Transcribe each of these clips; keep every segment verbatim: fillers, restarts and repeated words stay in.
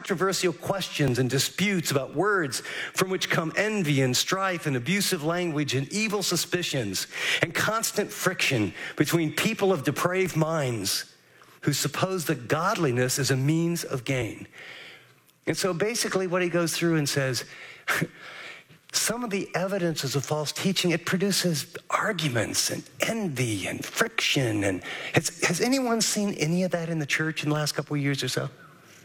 controversial questions and disputes about words from which come envy and strife and abusive language and evil suspicions and constant friction between people of depraved minds who suppose that godliness is a means of gain. And so basically what he goes through and says, some of the evidences of false teaching, it produces arguments and envy and friction. And has, has anyone seen any of that in the church in the last couple of years or so?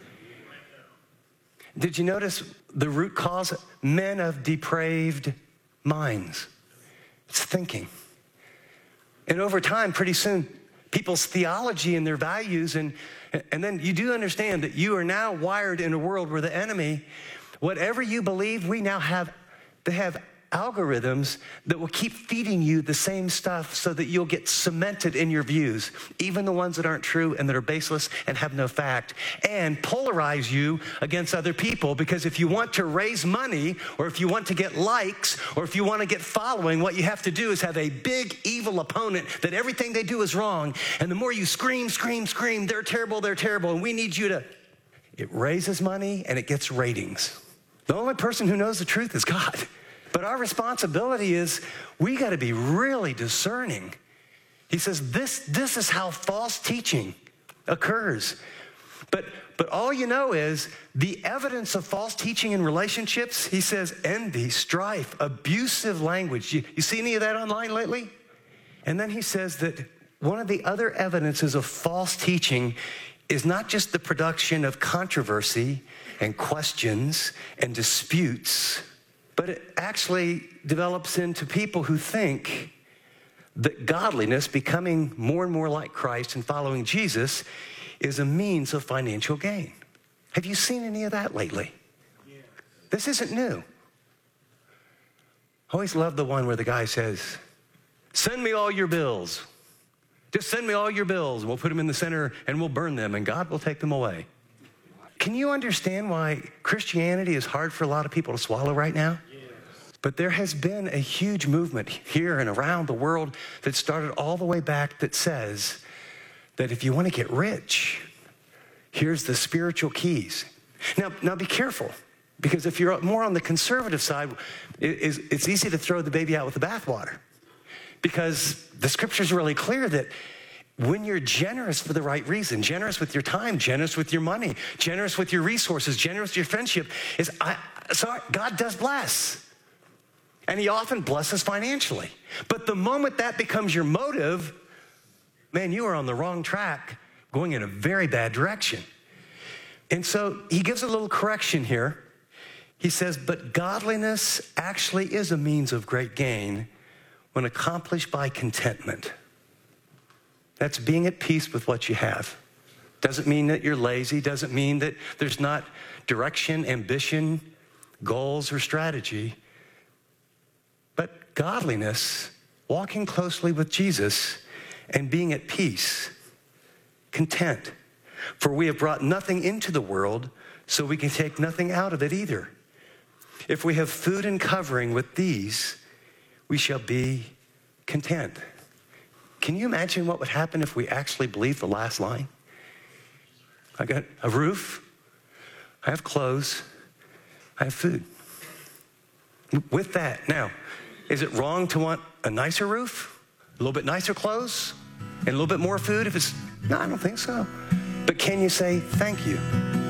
Did you notice the root cause? Men of depraved minds. It's thinking. And over time, pretty soon, people's theology and their values, and, and then you do understand that you are now wired in a world where the enemy, whatever you believe, we now have They have algorithms that will keep feeding you the same stuff so that you'll get cemented in your views, even the ones that aren't true and that are baseless and have no fact, and polarize you against other people. Because if you want to raise money, or if you want to get likes, or if you want to get following, what you have to do is have a big evil opponent that everything they do is wrong. And the more you scream, scream, scream, they're terrible, they're terrible, and we need you to, it raises money and it gets ratings. The only person who knows the truth is God. But our responsibility is we got to be really discerning. He says this, this is how false teaching occurs. But, but all you know is the evidence of false teaching in relationships, he says envy, strife, abusive language. You, you see any of that online lately? And then he says that one of the other evidences of false teaching is not just the production of controversy and questions and disputes, but it actually develops into people who think that godliness, becoming more and more like Christ and following Jesus, is a means of financial gain. Have you seen any of that lately? Yeah. This isn't new. I always love the one where the guy says, send me all your bills. Just send me all your bills. We'll put them in the center and we'll burn them and God will take them away. Can you understand why Christianity is hard for a lot of people to swallow right now? Yes. But there has been a huge movement here and around the world that started all the way back that says that if you want to get rich, here's the spiritual keys. Now, now be careful, because if you're more on the conservative side, it, it's, it's easy to throw the baby out with the bathwater, because the scripture is really clear that when you're generous for the right reason, generous with your time, generous with your money, generous with your resources, generous with your friendship, is I, sorry, God does bless. And he often blesses financially. But the moment that becomes your motive, man, you are on the wrong track, going in a very bad direction. And so he gives a little correction here. He says, but godliness actually is a means of great gain when accomplished by contentment. That's being at peace with what you have. Doesn't mean that you're lazy, doesn't mean that there's not direction, ambition, goals, or strategy. But godliness, walking closely with Jesus and being at peace, content. For we have brought nothing into the world, so we can take nothing out of it either. If we have food and covering with these, we shall be content. Can you imagine what would happen if we actually believed the last line? I got a roof, I have clothes, I have food. With that, now, is it wrong to want a nicer roof, a little bit nicer clothes, and a little bit more food if it's, no, I don't think so. But can you say thank you?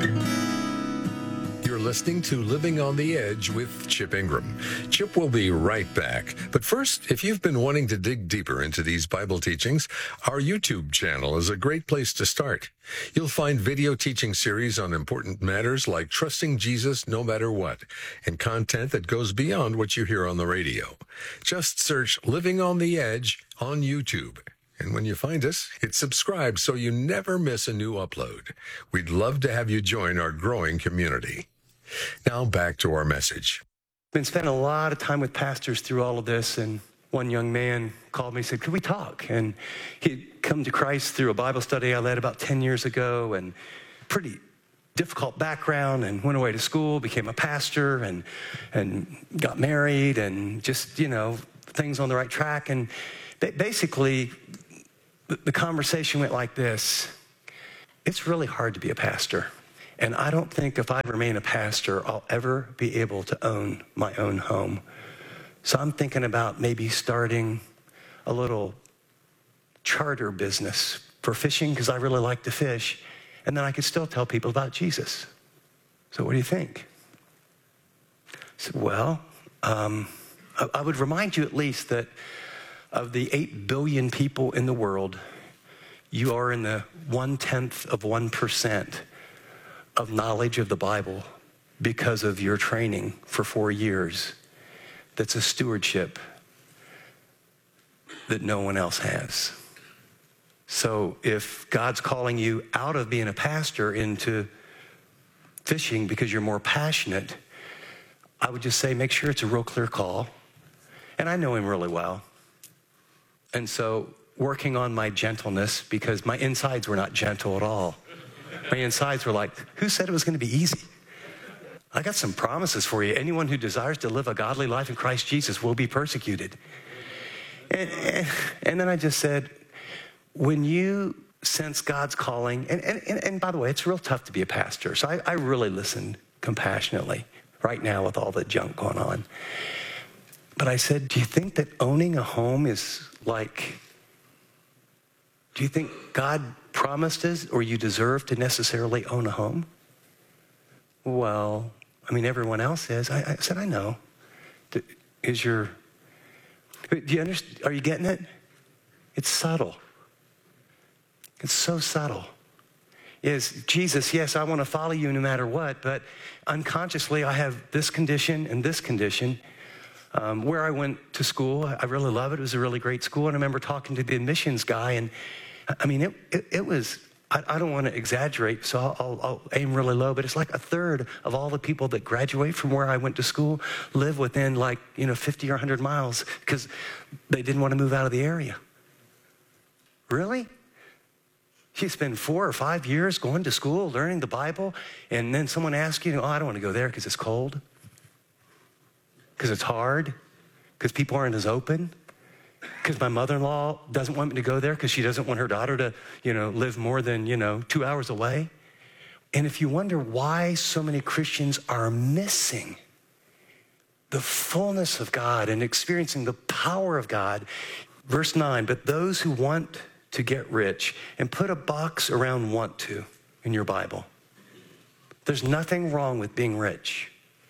You're listening to Living on the Edge with Chip Ingram. Chip will be right back. But first, if you've been wanting to dig deeper into these Bible teachings, our YouTube channel is a great place to start. You'll find video teaching series on important matters like trusting Jesus no matter what, and content that goes beyond what you hear on the radio. Just search Living on the Edge on YouTube. And when you find us, hit subscribe so you never miss a new upload. We'd love to have you join our growing community. Now back to our message. Been spending a lot of time with pastors through all of this, and one young man called me and said, could we talk? And he'd come to Christ through a Bible study I led about ten years ago, and pretty difficult background, and went away to school, became a pastor, and and got married, and just, you know, things on the right track. And basically, the conversation went like this. It's really hard to be a pastor. And I don't think if I remain a pastor, I'll ever be able to own my own home. So I'm thinking about maybe starting a little charter business for fishing because I really like to fish. And then I could still tell people about Jesus. So what do you think? I said, well, um, I, I would remind you at least that of the eight billion people in the world, you are in the one-tenth of one percent of knowledge of the Bible because of your training for four years. That's a stewardship that no one else has. So if God's calling you out of being a pastor into fishing because you're more passionate, I would just say make sure it's a real clear call. And I know him really well. And so working on my gentleness, because my insides were not gentle at all. My insides were like, who said it was going to be easy? I got some promises for you. Anyone who desires to live a godly life in Christ Jesus will be persecuted. And, and, and then I just said, when you sense God's calling, and, and, and by the way, it's real tough to be a pastor. So I, I really listen compassionately right now with all the junk going on. But I said, do you think that owning a home is like, do you think God promised us or you deserve to necessarily own a home? Well, I mean, everyone else is. I, I said, I know. Is your, do you understand? Are you getting it? It's subtle. It's so subtle. Is Jesus, yes, I want to follow you no matter what, but unconsciously I have this condition and this condition. Um, where I went to school, I really love it. It was a really great school. And I remember talking to the admissions guy, and I mean, it, it, it was, I, I don't want to exaggerate, so I'll, I'll, I'll aim really low, but it's like a third of all the people that graduate from where I went to school live within like, you know, fifty or one hundred miles because they didn't want to move out of the area. Really? You spend four or five years going to school, learning the Bible, and then someone asks you, oh, I don't want to go there because it's cold, because it's hard, because people aren't as open, because my mother-in-law doesn't want me to go there because she doesn't want her daughter to, you know, live more than, you know, two hours away. And if you wonder why so many Christians are missing the fullness of God and experiencing the power of God, verse nine, but those who want to get rich, and put a box around want to in your Bible. There's nothing wrong with being rich.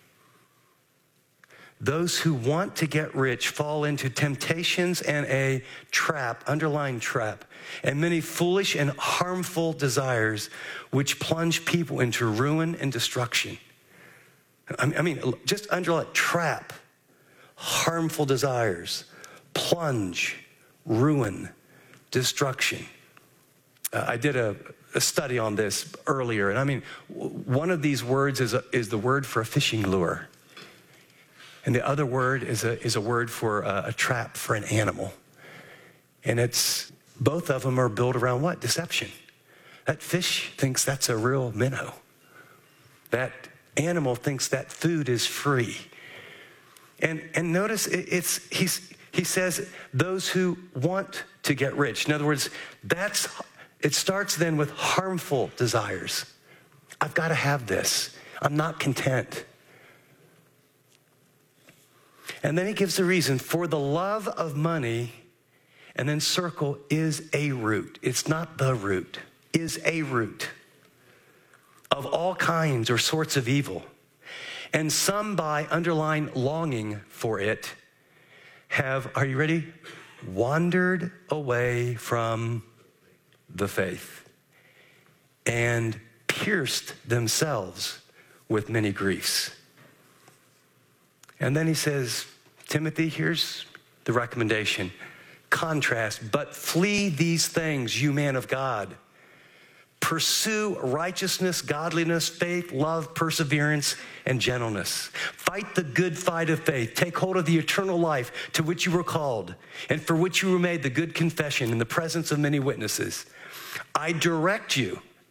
Those who want to get rich fall into temptations and a trap, underlying trap, and many foolish and harmful desires which plunge people into ruin and destruction. I mean, just underline trap, harmful desires, plunge, ruin, destruction. Uh, I did a, a study on this earlier, and I mean, w- one of these words is, a, is the word for a fishing lure. And the other word is a, is a word for a, a trap for an animal. And it's, both of them are built around what? Deception. That fish thinks that's a real minnow. That animal thinks that food is free. And, and notice it, it's, he's, he says, those who want to get rich. In other words, that's, it starts then with harmful desires. I've got to have this. I'm not content. And then he gives the reason, for the love of money, and then circle, is a root. It's not the root, is a root of all kinds or sorts of evil. And some, by underlying longing for it, have, are you ready? Wandered away from the faith and pierced themselves with many griefs. And then he says, Timothy, here's the recommendation. Contrast, but flee these things, you man of God. Pursue righteousness, godliness, faith, love, perseverance, and gentleness. Fight the good fight of faith. Take hold of the eternal life to which you were called and for which you were made the good confession in the presence of many witnesses. I direct you,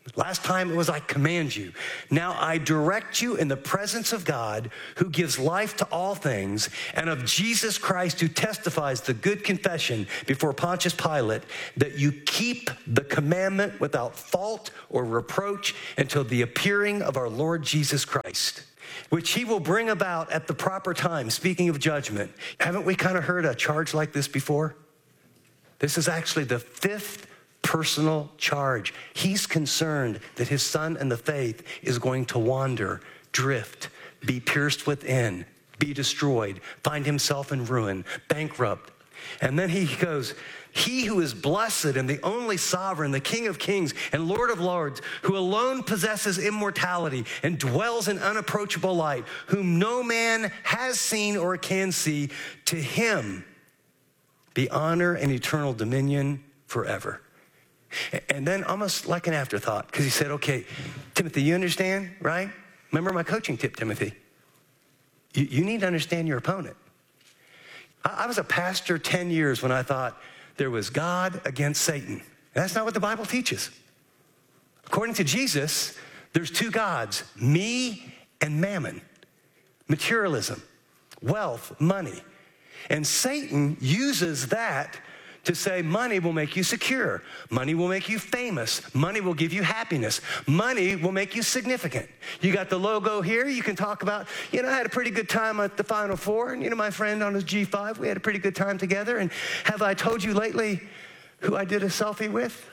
Last time it was, I command you. Now I direct you in the presence of God, who gives life to all things, and of Jesus Christ, who testifies the good confession before Pontius Pilate, that you keep the commandment without fault or reproach until the appearing of our Lord Jesus Christ, which he will bring about at the proper time. Speaking of judgment, haven't we kind of heard a charge like this before? This is actually the fifth personal charge. He's concerned that his son in the faith is going to wander, drift, be pierced within, be destroyed, find himself in ruin, bankrupt. And then he goes, he who is blessed and the only sovereign, the King of kings and Lord of lords, who alone possesses immortality and dwells in unapproachable light, whom no man has seen or can see, to him be honor and eternal dominion forever. And then almost like an afterthought, because he said, okay, Timothy, you understand, right? Remember my coaching tip, Timothy. You, you need to understand your opponent. I, I was a pastor ten years when I thought there was God against Satan. That's not what the Bible teaches. According to Jesus, there's two gods, me and mammon, materialism, wealth, money. And Satan uses that to say money will make you secure. Money will make you famous. Money will give you happiness. Money will make you significant. You got the logo here. You can talk about, you know, I had a pretty good time at the Final Four. And, you know, my friend on his G five, we had a pretty good time together. And have I told you lately who I did a selfie with?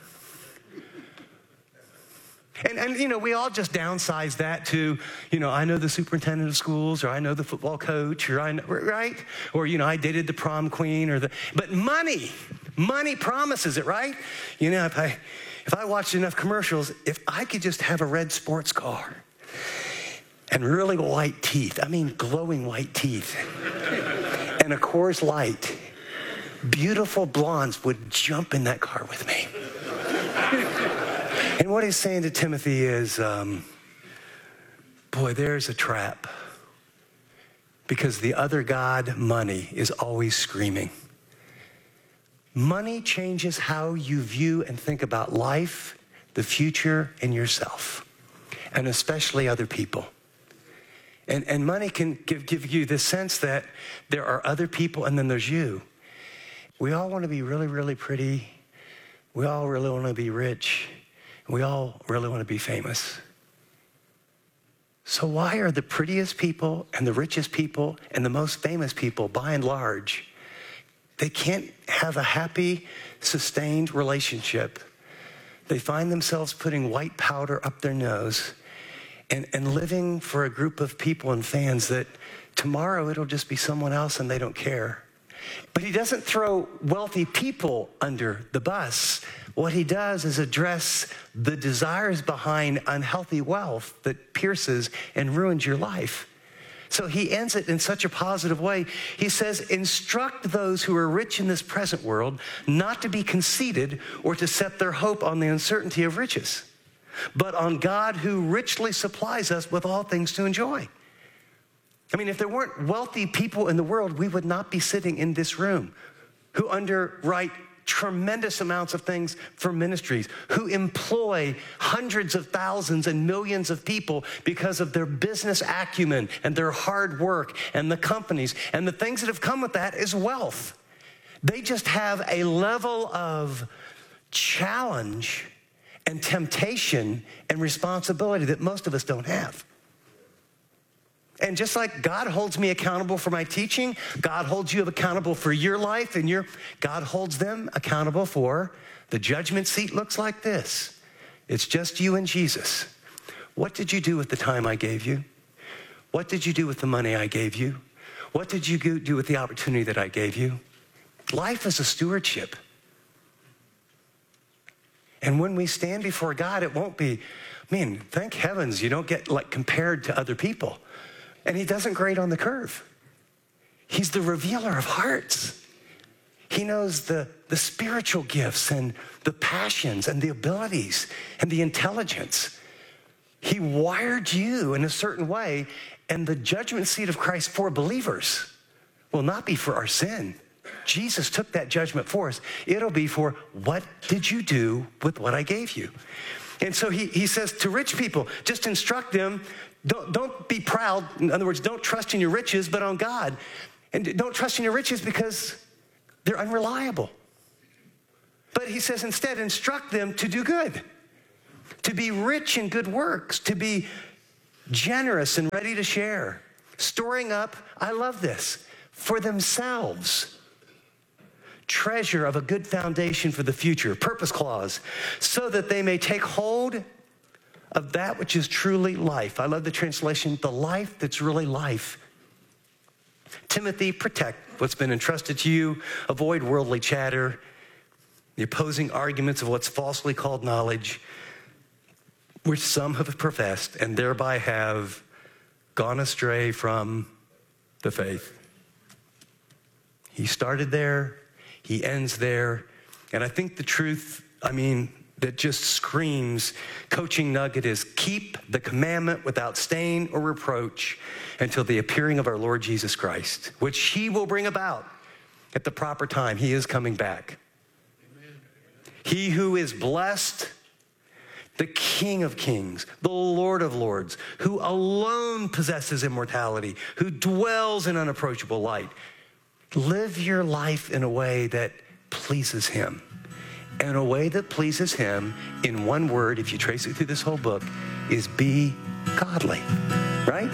And, and, you know, we all just downsize that to, you know, I know the superintendent of schools, or I know the football coach, or I know, right? Or, you know, I dated the prom queen, or the, but money, money promises it, right? You know, if I, if I watched enough commercials, if I could just have a red sports car and really white teeth, I mean, glowing white teeth, and a Coors Light, beautiful blondes would jump in that car with me. And what he's saying to Timothy is, um, boy, there's a trap. Because the other God, money, is always screaming. Money changes how you view and think about life, the future, and yourself, and especially other people. And, and money can give, give you this sense that there are other people and then there's you. We all want to be really, really pretty. We all really want to be rich. We all really want to be famous. So why are the prettiest people and the richest people and the most famous people, by and large, they can't have a happy, sustained relationship? They find themselves putting white powder up their nose and, and living for a group of people and fans that tomorrow it'll just be someone else and they don't care. But he doesn't throw wealthy people under the bus. What he does is address the desires behind unhealthy wealth that pierces and ruins your life. So he ends it in such a positive way. He says, instruct those who are rich in this present world not to be conceited or to set their hope on the uncertainty of riches, but on God who richly supplies us with all things to enjoy. I mean, if there weren't wealthy people in the world, we would not be sitting in this room, who underwrite tremendous amounts of things for ministries, who employ hundreds of thousands and millions of people because of their business acumen and their hard work, and the companies and the things that have come with that is wealth. They just have a level of challenge and temptation and responsibility that most of us don't have. And just like God holds me accountable for my teaching, God holds you accountable for your life, and your God holds them accountable for the judgment seat. Looks like this. It's just you and Jesus. What did you do with the time I gave you? What did you do with the money I gave you? What did you do with the opportunity that I gave you? Life is a stewardship. And when we stand before God, it won't be, man, thank heavens you don't get like compared to other people. And he doesn't grade on the curve. He's the revealer of hearts. He knows the, the spiritual gifts and the passions and the abilities and the intelligence. He wired you in a certain way, and the judgment seat of Christ for believers will not be for our sin. Jesus took that judgment for us. It'll be for, what did you do with what I gave you? And so he, he says to rich people, just instruct them, don't, don't be proud. In other words, don't trust in your riches, but on God. And don't trust in your riches because they're unreliable. But he says instead, instruct them to do good, to be rich in good works, to be generous and ready to share, storing up, I love this, for themselves treasure of a good foundation for the future, purpose clause, so that they may take hold of that which is truly life. I love the translation, the life that's really life. Timothy, protect what's been entrusted to you. Avoid worldly chatter, the opposing arguments of what's falsely called knowledge, which some have professed and thereby have gone astray from the faith. He started there. He ends there. And I think the truth, I mean, that just screams coaching nugget is keep the commandment without stain or reproach until the appearing of our Lord Jesus Christ, which he will bring about at the proper time. He is coming back. Amen. He who is blessed, the King of kings, the Lord of lords, who alone possesses immortality, who dwells in unapproachable light. Live your life in a way that pleases him. And a way that pleases him, in one word, if you trace it through this whole book, is be godly, right?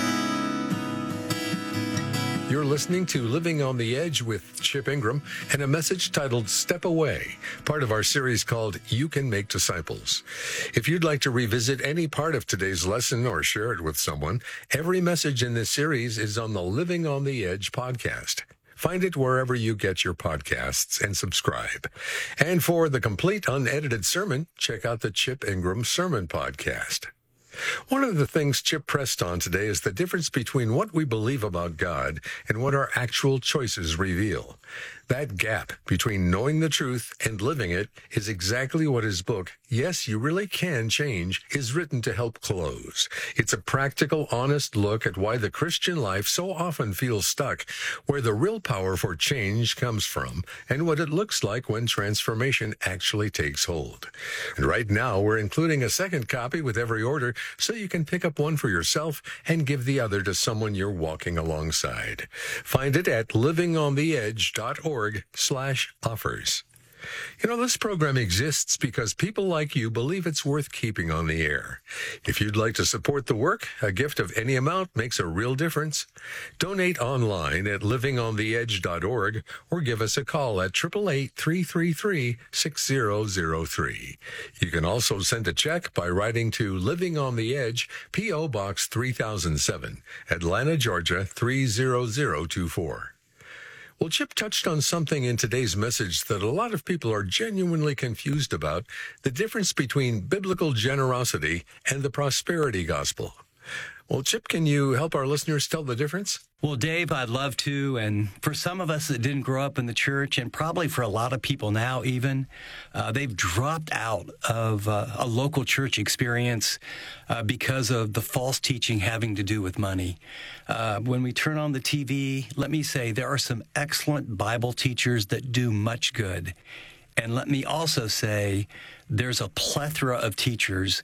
You're listening to Living on the Edge with Chip Ingram and a message titled Step Away, part of our series called You Can Make Disciples. If you'd like to revisit any part of today's lesson or share it with someone, every message in this series is on the Living on the Edge podcast. Find it wherever you get your podcasts and subscribe. And for the complete unedited sermon, check out the Chip Ingram Sermon Podcast. One of the things Chip pressed on today is the difference between what we believe about God and what our actual choices reveal. That gap between knowing the truth and living it is exactly what his book, Yes, You Really Can Change, is written to help close. It's a practical, honest look at why the Christian life so often feels stuck, where the real power for change comes from, and what it looks like when transformation actually takes hold. And right now, we're including a second copy with every order, so you can pick up one for yourself and give the other to someone you're walking alongside. Find it at livingontheedge.org slash offers. You know, this program exists because people like you believe it's worth keeping on the air. If you'd like to support the work, a gift of any amount makes a real difference. Donate online at living on the edge dot org or give us a call at eight eight eight, three three three, six zero zero three. You can also send a check by writing to Living on the Edge, P O Box three thousand seven, Atlanta, Georgia three zero zero two four. Well, Chip touched on something in today's message that a lot of people are genuinely confused about, the difference between biblical generosity and the prosperity gospel. Well, Chip, can you help our listeners tell the difference? Well, Dave, I'd love to. And for some of us that didn't grow up in the church, and probably for a lot of people now even, uh, they've dropped out of uh, a local church experience uh, because of the false teaching having to do with money. Uh, when we turn on the T V, let me say there are some excellent Bible teachers that do much good. And let me also say there's a plethora of teachers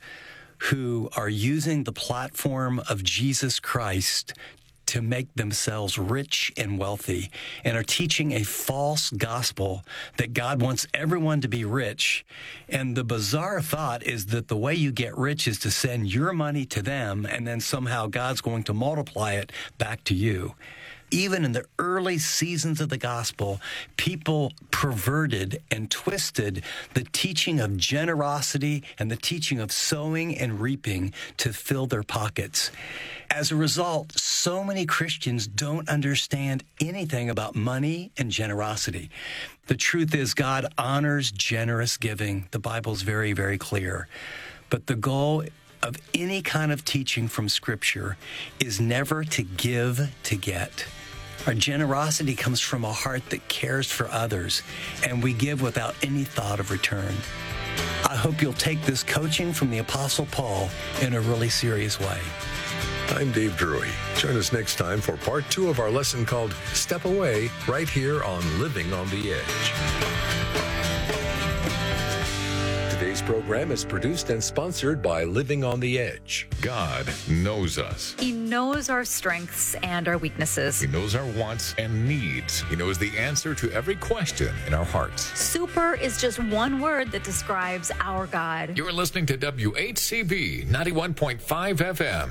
who are using the platform of Jesus Christ to make themselves rich and wealthy and are teaching a false gospel that God wants everyone to be rich. And the bizarre thought is that the way you get rich is to send your money to them and then somehow God's going to multiply it back to you. Even in the early seasons of the gospel, people perverted and twisted the teaching of generosity and the teaching of sowing and reaping to fill their pockets. As a result, so many Christians don't understand anything about money and generosity. The truth is, God honors generous giving. The Bible's very, very clear. But the goal of any kind of teaching from Scripture is never to give to get. Our generosity comes from a heart that cares for others, and we give without any thought of return. I hope you'll take this coaching from the Apostle Paul in a really serious way. I'm Dave Drury. Join us next time for part two of our lesson called Step Away, right here on Living on the Edge. Today's program is produced and sponsored by Living on the Edge. God knows us. He knows our strengths and our weaknesses. He knows our wants and needs. He knows the answer to every question in our hearts. Super is just one word that describes our God. You're listening to W H C B ninety-one point five F M.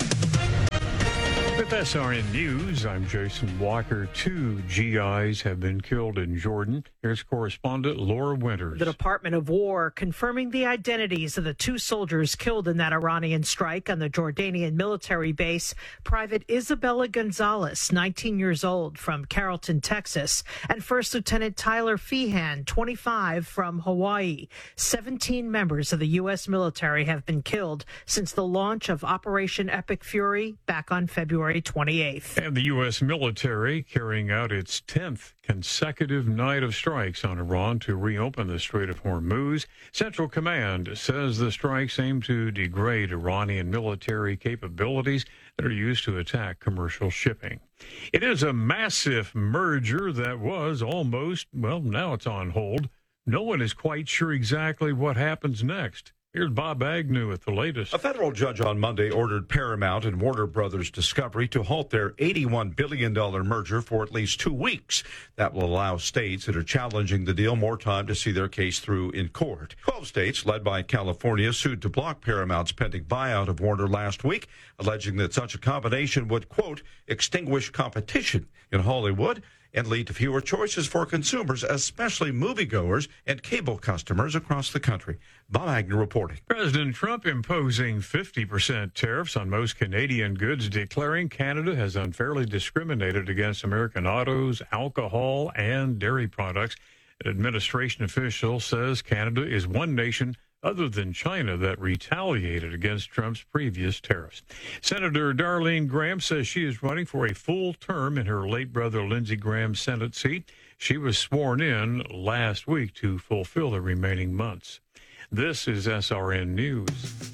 With S R N News, I'm Jason Walker. Two G Is have been killed in Jordan. Here's correspondent Laura Winters. The Department of War confirming the identities of the two soldiers killed in that Iranian strike on the Jordanian military base. Private Isabella Gonzalez, nineteen years old, from Carrollton, Texas, and First Lieutenant Tyler Feehan, twenty-five, from Hawaii. seventeen members of the U S military have been killed since the launch of Operation Epic Fury back on February twenty-eighth. And the U S military carrying out its tenth consecutive night of strikes on Iran to reopen the Strait of Hormuz. Central Command says the strikes aim to degrade Iranian military capabilities that are used to attack commercial shipping. It is a massive merger that was almost, well, now it's on hold. No one is quite sure exactly what happens next. Here's Bob Agnew with the latest. A federal judge on Monday ordered Paramount and Warner Brothers Discovery to halt their eighty-one billion dollars merger for at least two weeks. That will allow states that are challenging the deal more time to see their case through in court. Twelve states, led by California, sued to block Paramount's pending buyout of Warner last week, alleging that such a combination would, quote, extinguish competition in Hollywood and lead to fewer choices for consumers, especially moviegoers and cable customers across the country. Bob Agnew reporting. President Trump imposing fifty percent tariffs on most Canadian goods, declaring Canada has unfairly discriminated against American autos, alcohol, and dairy products. An administration official says Canada is one nation other than China that retaliated against Trump's previous tariffs. Senator Darlene Graham says she is running for a full term in her late brother Lindsey Graham's Senate seat. She was sworn in last week to fulfill the remaining months. This is S R N News.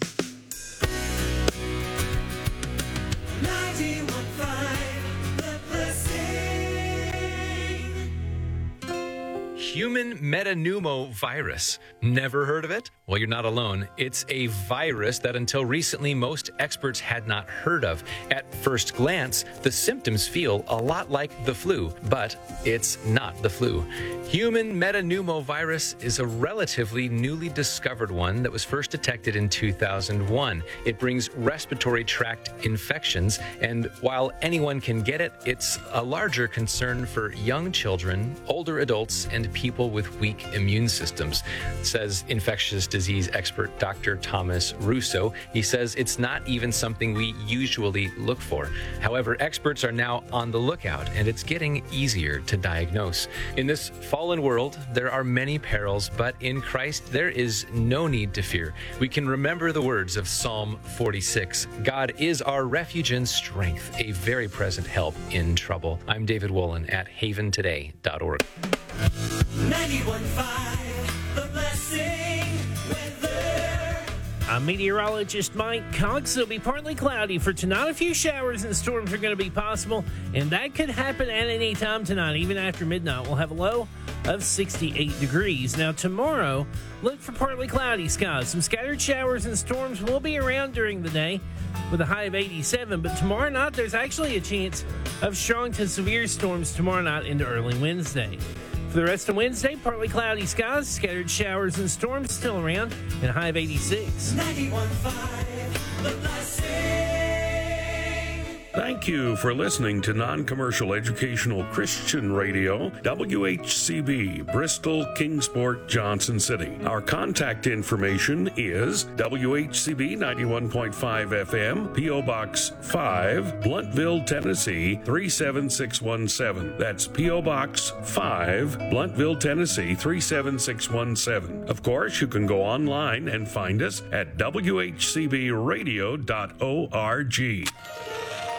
Human metapneumovirus. Never heard of it? Well, you're not alone. It's a virus that until recently most experts had not heard of. At first glance, the symptoms feel a lot like the flu, but it's not the flu. Human metapneumovirus is a relatively newly discovered one that was first detected in two thousand one. It brings respiratory tract infections, and while anyone can get it, it's a larger concern for young children, older adults, and people with weak immune systems, says infectious disease expert Doctor Thomas Russo. He says it's not even something we usually look for. However, experts are now on the lookout, and it's getting easier to diagnose. In this fallen world, there are many perils, but in Christ, there is no need to fear. We can remember the words of Psalm forty-six. God is our refuge and strength, a very present help in trouble. I'm David Wolin at haven today dot org. ninety-one point five, The Blessing weather. I'm meteorologist Mike Cox. It'll be partly cloudy for tonight. A few showers and storms are going to be possible, and that could happen at any time tonight. Even after midnight, we'll have a low of sixty-eight degrees. Now, tomorrow, look for partly cloudy skies. Some scattered showers and storms will be around during the day with a high of eighty-seven, but tomorrow night, there's actually a chance of strong to severe storms tomorrow night into early Wednesday. For the rest of Wednesday, partly cloudy skies, scattered showers and storms still around, and a high of eighty-six. ninety-one point five, The Blessing. Thank you for listening to Non-Commercial Educational Christian Radio, W H C B, Bristol, Kingsport, Johnson City. Our contact information is W H C B ninety-one point five F M, P O Box five, Bluntville, Tennessee three seven six one seven. That's P O Box five, Bluntville, Tennessee three seven six one seven. Of course, you can go online and find us at W H C B radio dot org.